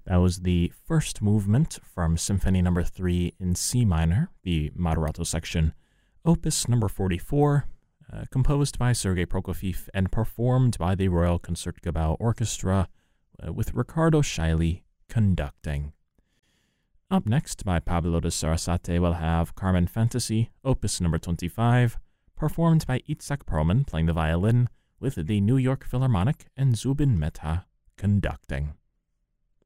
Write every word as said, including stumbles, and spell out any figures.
That was the first movement from Symphony Number three in C minor, the Moderato section, Opus Number forty-four, uh, composed by Sergei Prokofiev and performed by the Royal Concertgebouw Orchestra, uh, with Riccardo Chailly conducting. Up next, by Pablo de Sarasate, we'll have Carmen Fantasy, Opus Number twenty-five, performed by Itzhak Perlman playing the violin, with the New York Philharmonic and Zubin Mehta conducting.